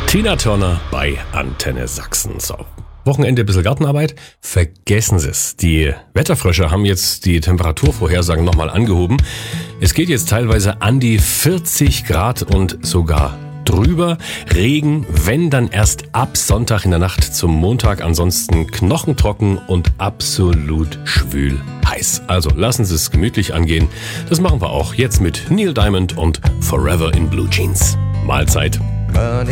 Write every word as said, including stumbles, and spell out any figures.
Tina Turner bei Antenne Sachsen. So. Wochenende ein bisschen Gartenarbeit? Vergessen Sie es. Die Wetterfrösche haben jetzt die Temperaturvorhersagen nochmal angehoben. Es geht jetzt teilweise an die vierzig Grad und sogar drüber. Regen, wenn dann erst ab Sonntag in der Nacht zum Montag. Ansonsten knochentrocken und absolut schwül heiß. Also lassen Sie es gemütlich angehen. Das machen wir auch jetzt mit Neil Diamond und Forever in Blue Jeans. Mahlzeit.